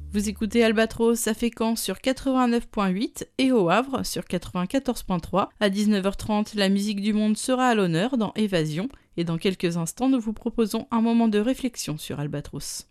Vous écoutez Albatros à Fécamp sur 89.8 et au Havre sur 94.3. À 19h30, la musique du monde sera à l'honneur dans Évasion et dans quelques instants, nous vous proposons un moment de réflexion sur Albatros.